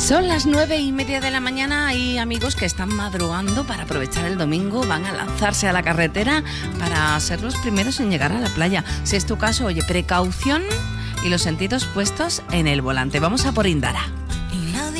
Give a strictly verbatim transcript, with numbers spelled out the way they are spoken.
Son las nueve y media de la mañana. Hay amigos que están madrugando para aprovechar el domingo, van a lanzarse a la carretera para ser los primeros en llegar a la playa. Si es tu caso, oye, precaución y los sentidos puestos en el volante. Vamos a por Indara.